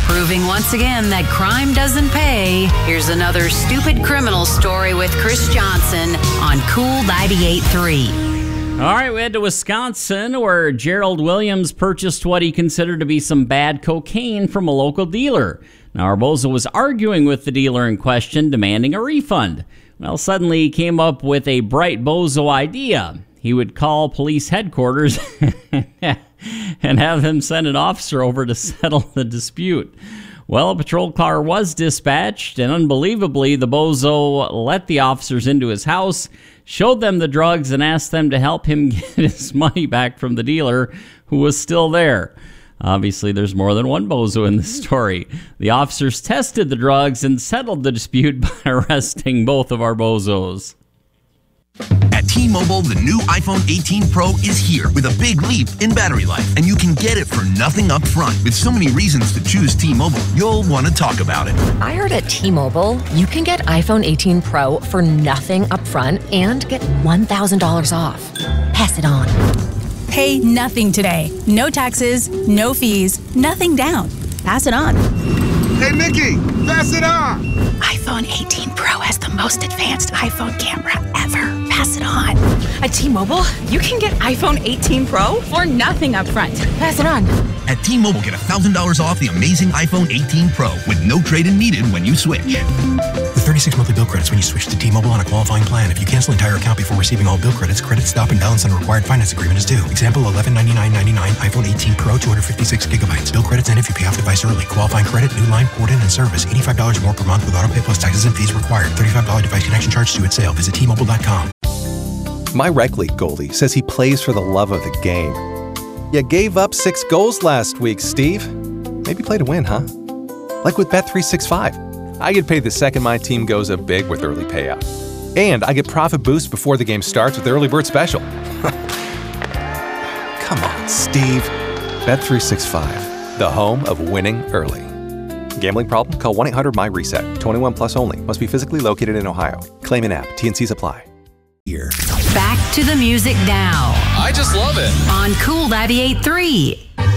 Proving once again that crime doesn't pay, here's another stupid criminal story with Chris Johnson on Cool 98.3. All right, we head to Wisconsin, where Gerald Williams purchased what he considered to be some bad cocaine from a local dealer. Now, our bozo was arguing with the dealer in question, demanding a refund. Well, suddenly he came up with a bright bozo idea. He would call police headquarters and have them send an officer over to settle the dispute. Well, a patrol car was dispatched, and unbelievably, the bozo let the officers into his house, showed them the drugs, and asked them to help him get his money back from the dealer, who was still there. Obviously, there's more than one bozo in this story. The officers tested the drugs and settled the dispute by arresting both of our bozos. At T-Mobile, the new iPhone 18 Pro is here with a big leap in battery life, and you can get it for nothing up front. With so many reasons to choose T-Mobile, you'll want to talk about it. I heard at T-Mobile, you can get iPhone 18 Pro for nothing up front and get $1,000 off. Pass it on. Pay nothing today. No taxes, no fees, nothing down. Pass it on. Hey, Nikki, pass it on. iPhone 18 Pro has the most advanced iPhone camera ever. Pass it on. At T-Mobile, you can get iPhone 18 Pro for nothing up front. Pass it on. At T-Mobile, get $1,000 off the amazing iPhone 18 Pro with no trade-in needed when you switch. With 36 monthly bill credits when you switch to T-Mobile on a qualifying plan. If you cancel entire account before receiving all bill credits, credit stop and balance on required finance agreement is due. Example, $1199.99 iPhone 18 Pro, 256 gigabytes. Bill credits end if you pay off device early. Qualifying credit, new line, port in, and service. $85 more per month with auto pay plus taxes and fees required. $35 device connection charge due at sale. Visit T-Mobile.com. My rec league goalie says he plays for the love of the game. You gave up 6 goals last week, Steve. Maybe play to win, huh? Like with Bet365. I get paid the second my team goes up big with early payout. And I get profit boost before the game starts with the early bird special. Come on, Steve. Bet365, the home of winning early. Gambling problem? Call 1-800-MY-RESET. 21 plus only. Must be physically located in Ohio. Claim in app. T&Cs apply. Here. Back to the music now. I just love it. On Cool 98.3.